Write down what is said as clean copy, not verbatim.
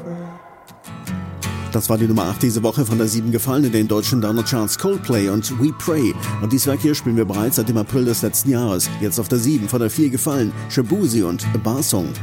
Das war die Nummer 8 diese Woche, von der 7 gefallen in den deutschen Downer-Charts Coldplay und We Pray. Und dieses Werk hier spielen wir bereits seit dem April des letzten Jahres. Jetzt auf der 7, von der 4 gefallen Shaboozey und A Bar Song